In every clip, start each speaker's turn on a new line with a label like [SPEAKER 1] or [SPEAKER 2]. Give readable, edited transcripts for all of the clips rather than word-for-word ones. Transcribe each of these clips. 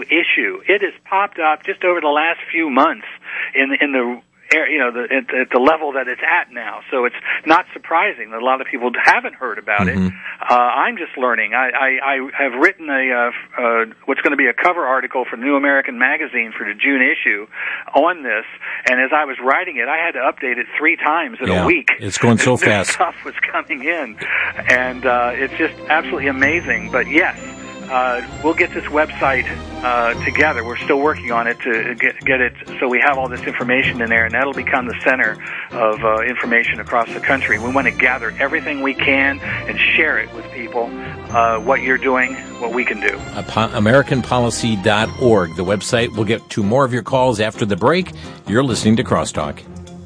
[SPEAKER 1] issue. It has popped up just over the last few months in the at the level that it's at now. So it's not surprising that a lot of people haven't heard about it. I'm just learning. I have written what's going to be a cover article for New American Magazine for the June issue on this, and as I was writing it, I had to update it 3 times in a week.
[SPEAKER 2] It's going so fast.
[SPEAKER 1] Stuff was coming in, and it's just absolutely amazing. But yes, we'll get this website together. We're still working on it to get it so we have all this information in there, and that'll become the center of information across the country. We want to gather everything we can and share it with people, what you're doing, what we can do.
[SPEAKER 2] AmericanPolicy.org, the website. We'll get to more of your calls after the break. You're listening to Crosstalk.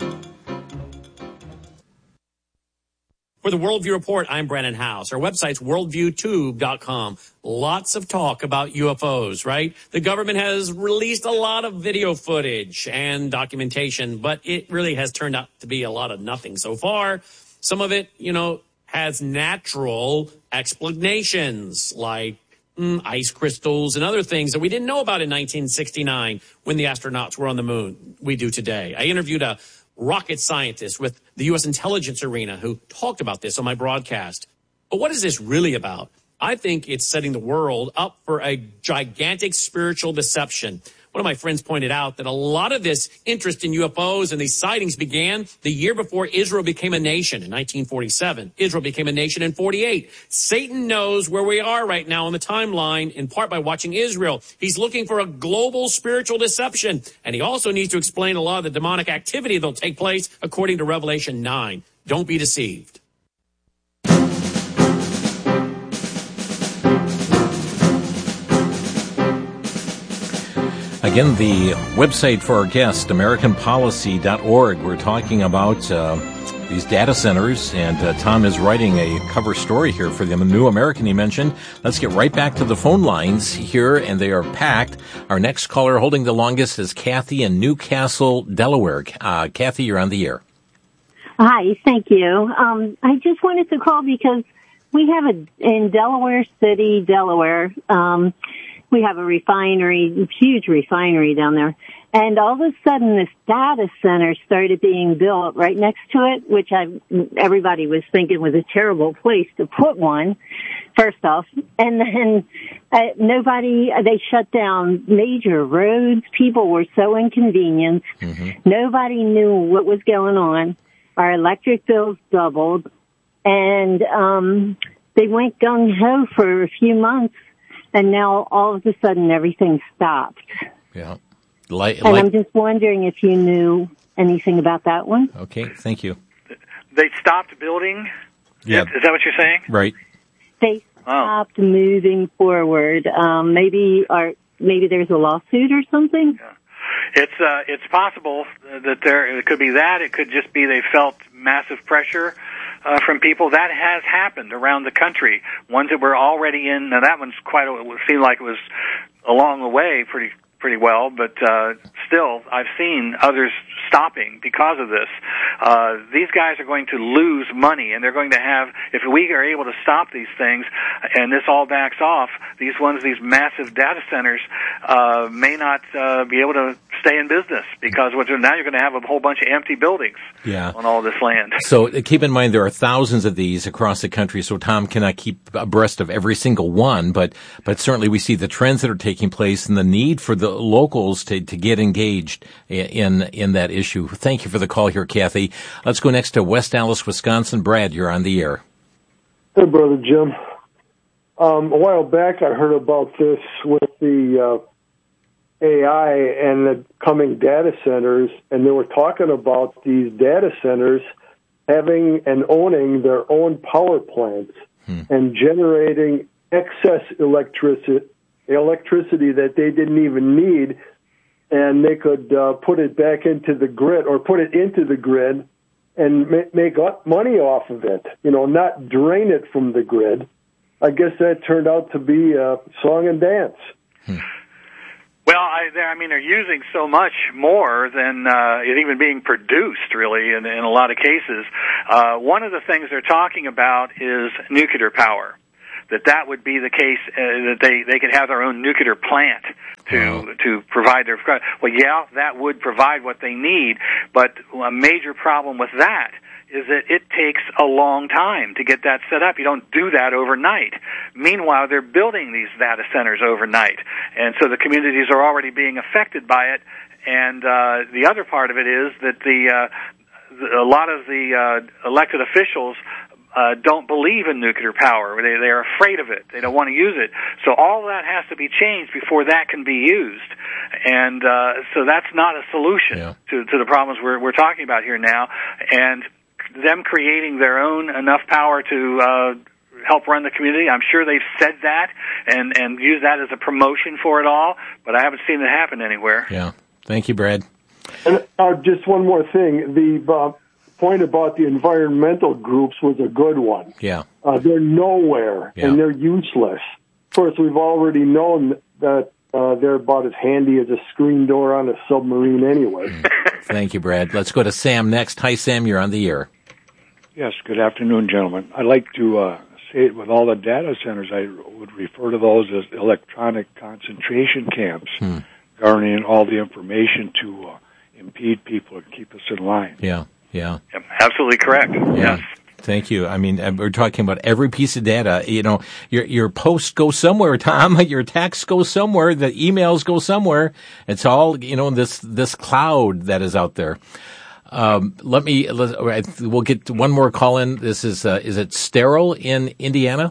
[SPEAKER 3] For the Worldview Report, I'm Brandon House. Our website's worldviewtube.com. Lots of talk about UFOs, right? The government has released a lot of video footage and documentation, but it really has turned out to be a lot of nothing so far. Some of it, has natural explanations like ice crystals and other things that we didn't know about in 1969 when the astronauts were on the moon. We do today. I interviewed a rocket scientist with the U.S. intelligence arena who talked about this on my broadcast. But what is this really about? I think it's setting the world up for a gigantic spiritual deception. One of my friends pointed out that a lot of this interest in UFOs and these sightings began the year before Israel became a nation in 1947. Israel became a nation in 48. Satan knows where we are right now on the timeline, in part by watching Israel. He's looking for a global spiritual deception, and he also needs to explain a lot of the demonic activity that'll take place according to Revelation 9. Don't be deceived.
[SPEAKER 2] Again, the website for our guest, AmericanPolicy.org. We're talking about these data centers, and Tom is writing a cover story here for the New American he mentioned. Let's get right back to the phone lines here, and they are packed. Our next caller holding the longest is Kathy in Newcastle, Delaware. Kathy, you're on the air.
[SPEAKER 4] Hi, thank you. I just wanted to call because we have in Delaware City, Delaware, we have a refinery, huge refinery down there. And all of a sudden this data center started being built right next to it, which everybody was thinking was a terrible place to put one, first off. And then they shut down major roads. People were so inconvenienced. Nobody knew what was going on. Our electric bills doubled. And they went gung-ho for a few months. And now, all of a sudden, everything stopped.
[SPEAKER 2] Yeah.
[SPEAKER 4] And I'm just wondering if you knew anything about that one.
[SPEAKER 2] Okay, thank you.
[SPEAKER 1] They stopped building?
[SPEAKER 2] Yeah.
[SPEAKER 1] Is that what you're saying?
[SPEAKER 2] Right.
[SPEAKER 4] They stopped moving forward. Maybe there's a lawsuit or something?
[SPEAKER 1] Yeah. It's possible that it could be that. It could just be they felt massive pressure from people. That has happened around the country. Ones that were already in, now that one's it seemed like it was along the way pretty well, but still, I've seen others stopping because of this. These guys are going to lose money, and they're going to have, if we are able to stop these things, and this all backs off, these massive data centers may not be able to stay in business, because now you're going to have a whole bunch of empty buildings on all this land.
[SPEAKER 2] So keep in mind there are thousands of these across the country, so Tom cannot keep abreast of every single one, but certainly we see the trends that are taking place and the need for the locals to get engaged in that issue. Thank you for the call here, Kathy. Let's go next to West Allis, Wisconsin. Brad, you're on the air.
[SPEAKER 5] Hey, Brother Jim. A while back I heard about this with the AI and the coming data centers, and they were talking about these data centers having and owning their own power plants and generating excess electricity that they didn't even need, and they could put it back into the grid, or put it into the grid and make money off of it, not drain it from the grid. I guess that turned out to be a song and dance.
[SPEAKER 1] Well, they're using so much more than it even being produced, really, in a lot of cases. One of the things they're talking about is nuclear power. that would be the case, that they could have their own nuclear plant to provide their. Well, yeah, that would provide what they need, but a major problem with that is that it takes a long time to get that set up. You don't do that overnight. Meanwhile, they're building these data centers overnight, and so the communities are already being affected by it. And the other part of it is that a lot of the elected officials don't believe in nuclear power. They're afraid of it. They don't want to use it. So all that has to be changed before that can be used. And so that's not a solution to the problems we're talking about here now. And them creating their own enough power to help run the community, I'm sure they've said that and used that as a promotion for it all, but I haven't seen it happen anywhere.
[SPEAKER 2] Yeah. Thank you, Brad.
[SPEAKER 5] And just one more thing. The point about the environmental groups was a good one.
[SPEAKER 2] Yeah.
[SPEAKER 5] They're nowhere, and they're useless. Of course, we've already known that they're about as handy as a screen door on a submarine anyway.
[SPEAKER 2] Thank you, Brad. Let's go to Sam next. Hi, Sam. You're on the air.
[SPEAKER 6] Yes, good afternoon, gentlemen. I'd like to say it with all the data centers, I would refer to those as electronic concentration camps, garnering all the information to impede people and keep us in line.
[SPEAKER 2] Yeah.
[SPEAKER 1] Yep, absolutely correct. Yes.
[SPEAKER 2] Thank you. I mean, we're talking about every piece of data. You know, your posts go somewhere, Tom. Your texts go somewhere. The emails go somewhere. It's all, this cloud that is out there. We'll get one more call in. This is it Sterile in Indiana?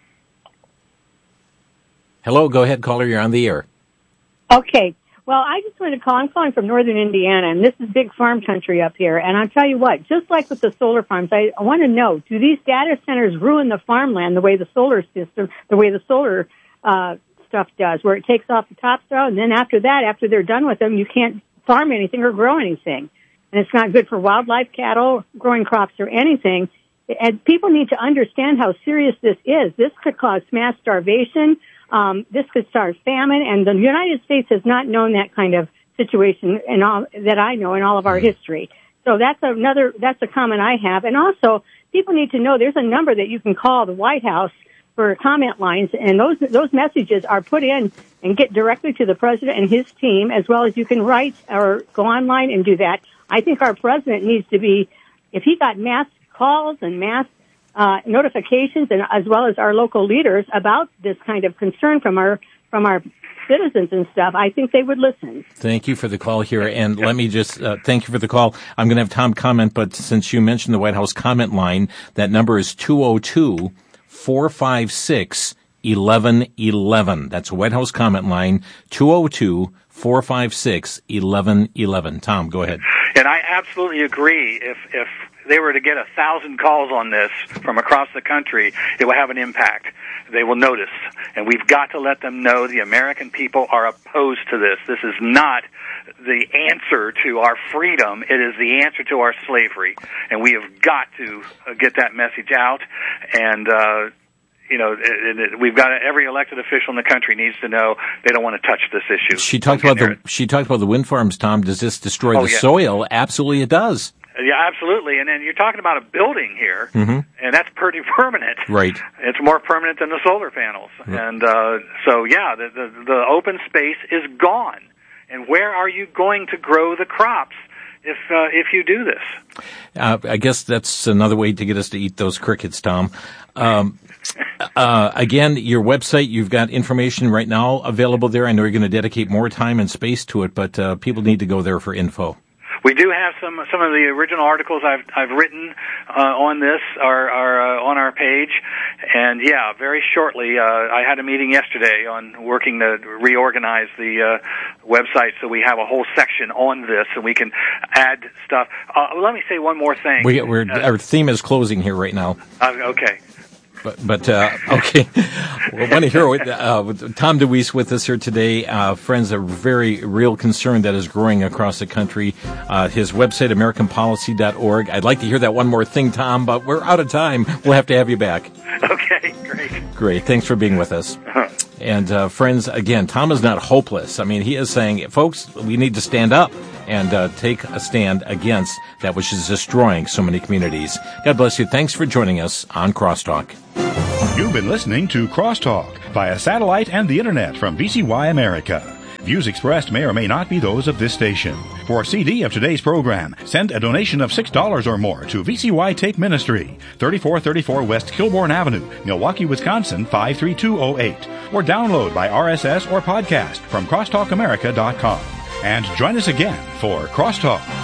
[SPEAKER 2] Hello, go ahead, caller. You're on the air.
[SPEAKER 7] Okay. Well, I just wanted to call. I'm calling from northern Indiana, and this is big farm country up here. And I'll tell you what, just like with the solar farms, I want to know, do these data centers ruin the farmland the way the solar system, the way the solar stuff does, where it takes off the topsoil, and then after that, after they're done with them, you can't farm anything or grow anything. And it's not good for wildlife, cattle, growing crops, or anything. And people need to understand how serious this is. This could cause mass starvation. This could start famine. And the United States has not known that kind of situation in all that I know in all of our history. So that's a comment I have. And also, people need to know there's a number that you can call the White House for comment lines, and those messages are put in and get directly to the president and his team, as well as you can write or go online and do that. I think our president needs to be, if he got mass calls and mass notifications, and as well as our local leaders about this kind of concern from our citizens and stuff, I think they would listen.
[SPEAKER 2] Thank you for the call here, and let me just thank you for the call. I'm going to have Tom comment, but since you mentioned the White House comment line, that number is 202-456-1111. That's a White House comment line, 202-456-1111. Tom, go ahead.
[SPEAKER 1] And I absolutely agree. If they were to get 1,000 calls on this from across the country, it will have an impact. They will notice. And we've got to let them know the American people are opposed to this. This is not the answer to our freedom. It is the answer to our slavery. And we have got to get that message out. And, we've got every elected official in the country needs to know they don't want to touch this issue.
[SPEAKER 2] She talked about the wind farms, Tom. Does this destroy the soil? Absolutely it does.
[SPEAKER 1] Yeah, absolutely. And then you're talking about a building here, and that's pretty permanent.
[SPEAKER 2] Right.
[SPEAKER 1] It's more permanent than the solar panels. Right. And the open space is gone. And where are you going to grow the crops if you do this?
[SPEAKER 2] I guess that's another way to get us to eat those crickets, Tom. Again, your website, you've got information right now available there. I know you're going to dedicate more time and space to it, but people need to go there for info.
[SPEAKER 1] We do have some of the original articles I've written on this are on our page, and very shortly I had a meeting yesterday on working to reorganize the website so we have a whole section on this and we can add stuff. Let me say one more thing.
[SPEAKER 2] Our theme is closing here right now.
[SPEAKER 1] Okay.
[SPEAKER 2] But okay. We want to hear Tom DeWeese with us here today. Friends, a very real concern that is growing across the country. His website, AmericanPolicy.org. I'd like to hear that one more thing, Tom, but we're out of time. We'll have to have you back.
[SPEAKER 1] Okay. Okay, great.
[SPEAKER 2] Great. Thanks for being with us. And friends, again, Tom is not hopeless. I mean, he is saying, folks, we need to stand up and take a stand against that which is destroying so many communities. God bless you. Thanks for joining us on Crosstalk.
[SPEAKER 8] You've been listening to Crosstalk via satellite and the internet from VCY America. Views expressed may or may not be those of this station. For a CD of today's program, send a donation of $6 or more to VCY Tape Ministry, 3434 West Kilbourne Avenue, Milwaukee, Wisconsin, 53208. Or download by RSS or podcast from crosstalkamerica.com. And join us again for Crosstalk.